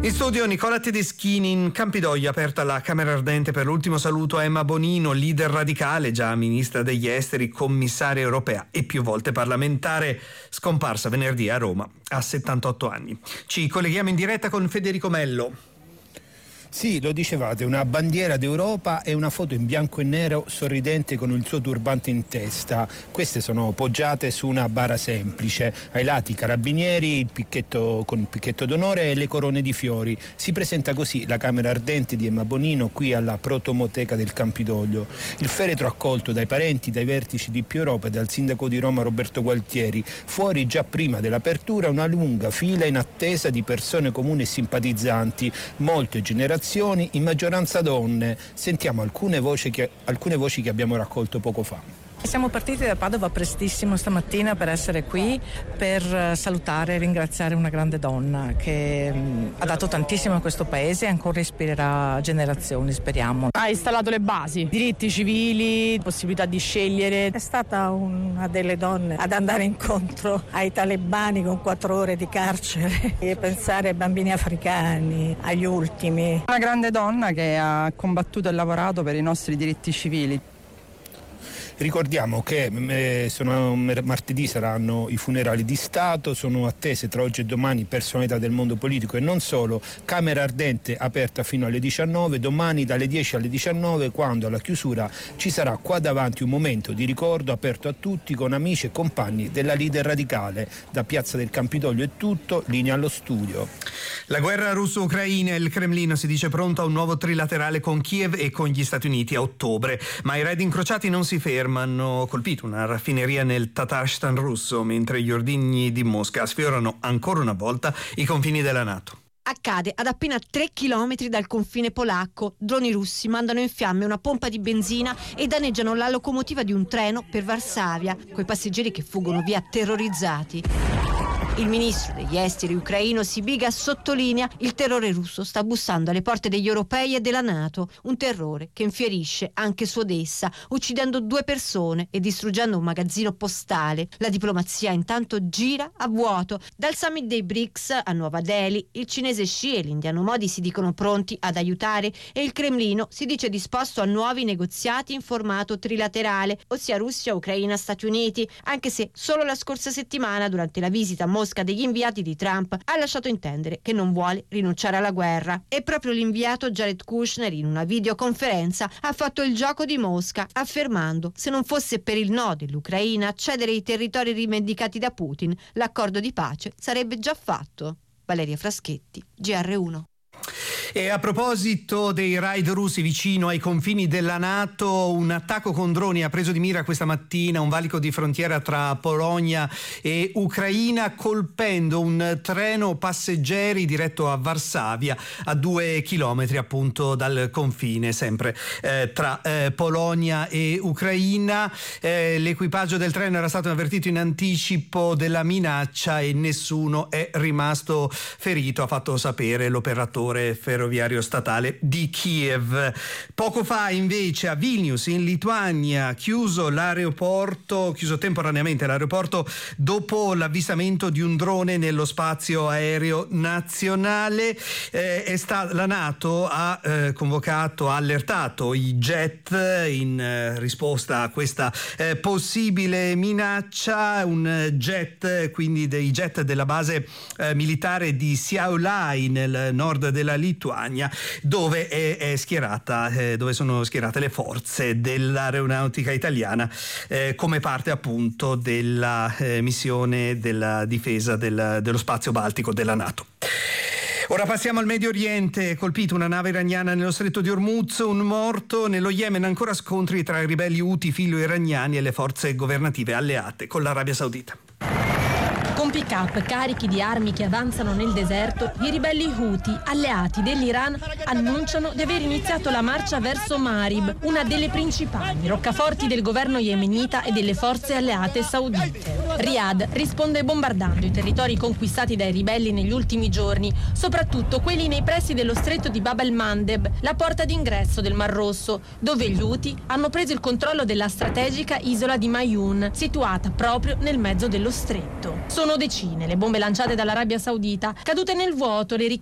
In studio Nicola Tedeschini. In Campidoglio aperta la Camera Ardente per l'ultimo saluto a Emma Bonino, leader radicale, già ministra degli esteri, commissaria europea e più volte parlamentare, scomparsa venerdì a Roma a 78 anni. Ci colleghiamo in diretta con Federico Mello. Sì, lo dicevate, una bandiera d'Europa e una foto in bianco e nero sorridente con il suo turbante in testa. Queste sono poggiate su una bara semplice. Ai lati i carabinieri, il picchetto con il picchetto d'onore e le corone di fiori. Si presenta così la Camera Ardente di Emma Bonino qui alla Protomoteca del Campidoglio. Il feretro accolto dai parenti, dai vertici di Più Europa e dal sindaco di Roma Roberto Gualtieri. Fuori, già prima dell'apertura, una lunga fila in attesa di persone comuni e simpatizzanti, molte generazioni, in maggioranza donne. Sentiamo alcune voci che abbiamo raccolto poco fa. Siamo partiti da Padova prestissimo stamattina per essere qui per salutare e ringraziare una grande donna che ha dato tantissimo a questo paese e ancora ispirerà generazioni, speriamo. Ha installato le basi, diritti civili, possibilità di scegliere. È stata una delle donne ad andare incontro ai talebani con 4 ore di carcere e pensare ai bambini africani, agli ultimi. Una grande donna che ha combattuto e lavorato per i nostri diritti civili. Ricordiamo che martedì saranno i funerali di Stato, sono attese tra oggi e domani personalità del mondo politico e non solo. Camera Ardente aperta fino alle 19, domani dalle 10 alle 19, quando alla chiusura ci sarà qua davanti un momento di ricordo aperto a tutti con amici e compagni della leader radicale. Da Piazza del Campidoglio è tutto, linea allo studio. La guerra russo-ucraina, il Cremlino si dice pronto a un nuovo trilaterale con Kiev e con gli Stati Uniti a ottobre, ma i raid incrociati non si fermano. Hanno colpito una raffineria nel Tatarstan russo, mentre gli ordigni di Mosca sfiorano ancora una volta i confini della NATO. Accade ad appena 3 chilometri dal confine polacco. Droni russi mandano in fiamme una pompa di benzina e danneggiano la locomotiva di un treno per Varsavia, coi passeggeri che fuggono via terrorizzati. Il ministro degli esteri ucraino Sibiga sottolinea: il terrore russo sta bussando alle porte degli europei e della NATO, un terrore che infierisce anche su Odessa, uccidendo 2 persone e distruggendo un magazzino postale. La diplomazia intanto gira a vuoto. Dal summit dei BRICS a Nuova Delhi, il cinese Xi e l'indiano Modi si dicono pronti ad aiutare e il Cremlino si dice disposto a nuovi negoziati in formato trilaterale, ossia Russia, Ucraina, Stati Uniti, anche se solo la scorsa settimana, durante la visita a Mosca degli inviati di Trump, ha lasciato intendere che non vuole rinunciare alla guerra. E proprio l'inviato Jared Kushner in una videoconferenza ha fatto il gioco di Mosca, affermando: se non fosse per il no dell'Ucraina a cedere i territori rivendicati da Putin, l'accordo di pace sarebbe già fatto. Valeria Fraschetti, GR1. E a proposito dei raid russi vicino ai confini della NATO, un attacco con droni ha preso di mira questa mattina un valico di frontiera tra Polonia e Ucraina, colpendo un treno passeggeri diretto a Varsavia, a 2 chilometri appunto dal confine, sempre tra Polonia e Ucraina. L'equipaggio del treno era stato avvertito in anticipo della minaccia e nessuno è rimasto ferito, ha fatto sapere l'operatore ferroviario statale di Kiev. Poco fa invece a Vilnius in Lituania chiuso temporaneamente l'aeroporto dopo l'avvistamento di un drone nello spazio aereo nazionale. La NATO ha allertato i jet in risposta a questa possibile minaccia. Un jet, quindi dei jet della base militare di Šiauliai nel nord della Lituania, dove dove sono schierate le forze dell'aeronautica italiana come parte appunto della missione della difesa dello spazio baltico della NATO. Ora passiamo al Medio Oriente. Colpito una nave iraniana nello stretto di Hormuz, un morto. Nello Yemen ancora scontri tra i ribelli Houthi filo-iraniani e le forze governative alleate con l'Arabia Saudita. Con pick-up carichi di armi che avanzano nel deserto, i ribelli Houthi, alleati dell'Iran, annunciano di aver iniziato la marcia verso Marib, una delle principali roccaforti del governo yemenita e delle forze alleate saudite. Riyadh risponde bombardando i territori conquistati dai ribelli negli ultimi giorni, soprattutto quelli nei pressi dello stretto di Bab el-Mandeb, la porta d'ingresso del Mar Rosso, dove gli Houthi hanno preso il controllo della strategica isola di Mayun, situata proprio nel mezzo dello stretto. Sono decine le bombe lanciate dall'Arabia Saudita, cadute nel vuoto le